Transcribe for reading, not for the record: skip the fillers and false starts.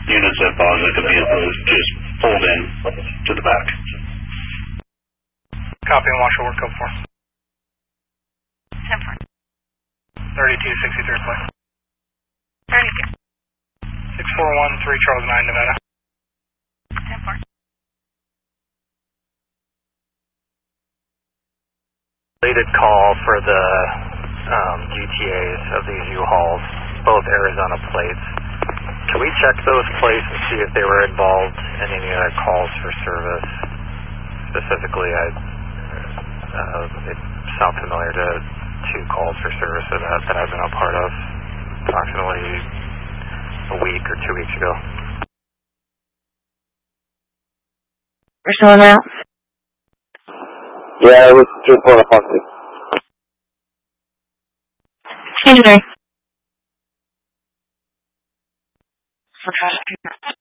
units that positive could be approved, just pulled in to the back. Copy and watch over code 4. 10-4. 3263 play. 32. 641 3 Charles 9 Nevada. 10-4. Related call for the GTAs of these U-Hauls, both Arizona plates. Can we check those plates and see if they were involved in any other calls for service? Specifically, it sounds familiar to 2 calls for service that I've been a part of approximately a week or 2 weeks ago. There's someone else? Yeah, it was 2-4 Foxy. Engineering.